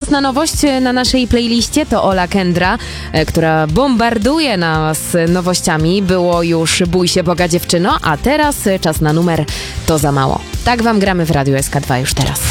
Czas na nowość na naszej playliście to Ola Kendra, która bombarduje nas nowościami. Było już Bój się Boga dziewczyno, a teraz czas na numer To za mało. Tak wam gramy w Radiu SK2 już teraz.